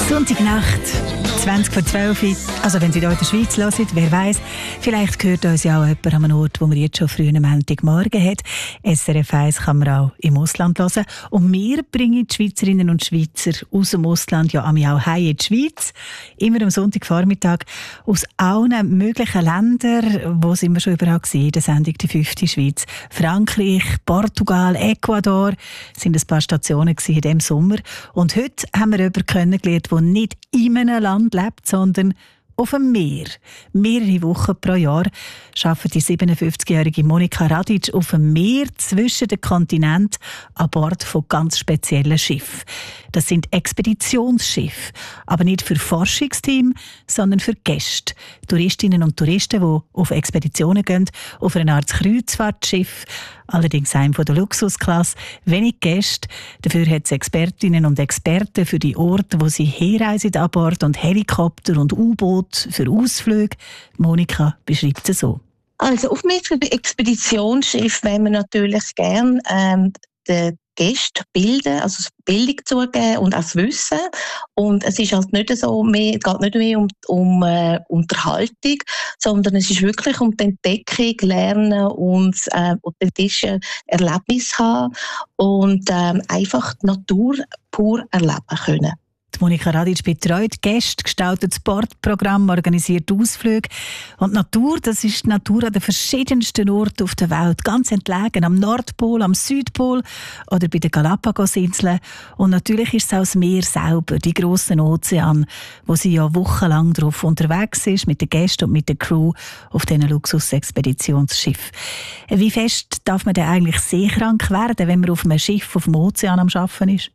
Sonntagnacht, 20 vor 12 Uhr. Also wenn Sie hier in der Schweiz hören, wer weiss, vielleicht hört uns ja auch jemand an einem Ort, wo man jetzt schon früh am Montagmorgen hat. SRF 1 kann man auch im Ausland hören. Und wir bringen die Schweizerinnen und Schweizer aus dem Ausland ja auch heim in die Schweiz. Immer am Sonntagvormittag aus allen möglichen Ländern. Wo sind wir schon überall gewesen? In der Sendung «Die 5. Schweiz». Frankreich, Portugal, Ecuador sind ein paar Stationen in diesem Sommer. Und heute haben wir jemanden kennengelernt, der nicht in einem Land lebt, sondern auf dem Meer. Mehrere Wochen pro Jahr arbeitet die 57-jährige Monika Radic auf dem Meer zwischen den Kontinenten an Bord von ganz speziellen Schiffen. Das sind Expeditionsschiffe, aber nicht für Forschungsteams, sondern für Gäste. Touristinnen und Touristen, die auf Expeditionen gehen, auf eine Art Kreuzfahrtschiff, allerdings einem von der Luxusklasse, wenig Gäste. Dafür hat es Expertinnen und Experten für die Orte, wo sie herreisen an Bord, und Helikopter und U-Boot für Ausflüge. Monika beschreibt es so. Also auf dem Expeditionsschiff wollen wir natürlich gerne den Gästen bilden, also Bildung zugeben und auch das Wissen. Und es ist halt nicht so mehr, es geht nicht mehr um Unterhaltung, sondern es ist wirklich um die Entdeckung, Lernen und authentische Erlebnisse haben und einfach die Natur pur erleben können. Monika Radic betreut Gäste, gestaltet das Bordprogramm, organisiert Ausflüge. Und die Natur, das ist die Natur an den verschiedensten Orten auf der Welt. Ganz entlegen, am Nordpol, am Südpol oder bei den Galapagos-Inseln. Und natürlich ist es auch das Meer selber, die grossen Ozeane, wo sie ja wochenlang drauf unterwegs ist, mit den Gästen und mit der Crew auf diesen Luxus-Expeditionsschiffen. Wie fest darf man denn eigentlich seekrank werden, wenn man auf einem Schiff auf dem Ozean am Arbeiten ist?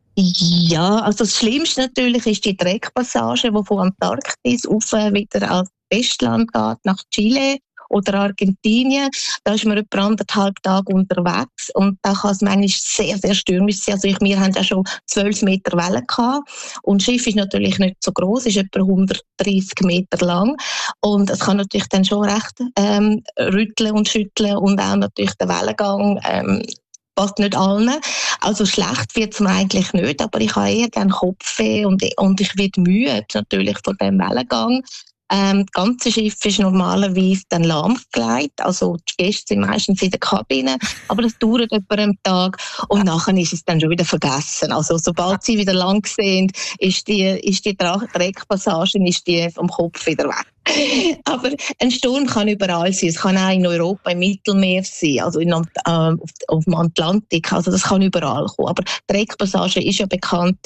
Ja, also das Schlimmste natürlich ist die Dreckpassage, die von Antarktis auf wieder ans Festland geht, nach Chile oder Argentinien. Da ist man etwa 1,5 Tage unterwegs und da kann es manchmal sehr, sehr stürmisch sein. Also wir haben auch schon 12 Meter Wellen gehabt und das Schiff ist natürlich nicht so groß, ist etwa 130 Meter lang und es kann natürlich dann schon recht rütteln und schütteln und auch natürlich der Wellengang passt nicht allen. Also schlecht wird es mir eigentlich nicht, aber ich habe eher gerne Kopfweh und ich werde müde natürlich von dem Wellengang. Das ganze Schiff ist normalerweise dann lahmgelegt, also die Gäste sind meistens in der Kabine, aber das dauert etwa einen Tag und nachher ist es dann schon wieder vergessen. Also sobald sie wieder lang sind, ist die Dreckpassage vom Kopf wieder weg. Aber ein Sturm kann überall sein. Es kann auch in Europa im Mittelmeer sein, also auf dem Atlantik. Also das kann überall kommen. Aber die Dreckpassage ist ja bekannt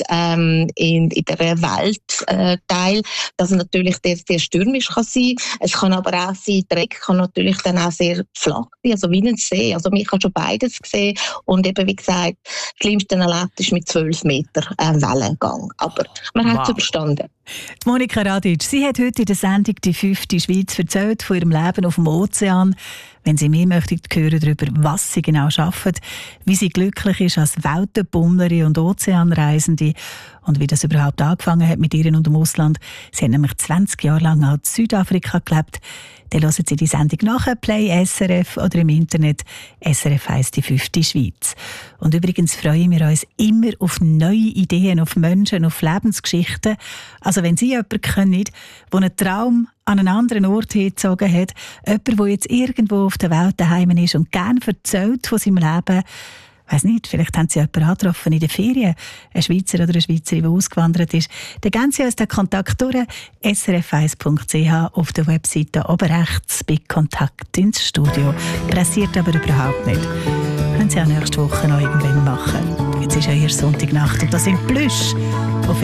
in der Weltteil, dass es natürlich sehr stürmisch kann sein. Es kann aber auch sein, Dreck kann natürlich dann auch sehr flach sein, also wie ein See. Also ich habe schon beides gesehen und eben wie gesagt, das Schlimmste erlebt ist mit 12 Meter Wellengang. Aber man hat es überstanden. Die Monika Radic, sie hat heute in der Sendung «Die 5. Schweiz» erzählt von ihrem Leben auf dem Ozean. Wenn Sie mehr möchten hören darüber, was sie genau arbeitet, wie sie glücklich ist als Weltenbummlerin und Ozeanreisende und wie das überhaupt angefangen hat mit ihr und dem Ausland. Sie hat nämlich 20 Jahre lang auch in Südafrika gelebt. Dann hören Sie die Sendung nachher, Play SRF oder im Internet SRF 1 «Die 5. Schweiz». Und übrigens freuen wir uns immer auf neue Ideen, auf Menschen, auf Lebensgeschichten. Also wenn Sie jemanden kennen, der einen Traum an einen anderen Ort hingezogen hat, jemand, der jetzt irgendwo auf der Welt daheim ist und gerne erzählt von seinem Leben, weiss nicht, vielleicht haben Sie jemanden angetroffen in den Ferien, ein Schweizer oder eine Schweizerin, die ausgewandert ist. Dann geben Sie uns den Kontakt durch, srf1.ch auf der Webseite oben rechts bei Kontakt ins Studio. Pressiert aber überhaupt nicht. Können Sie auch nächste Woche noch irgendwann machen. Jetzt ist ja hier Sonntagnacht und das sind Plüsch.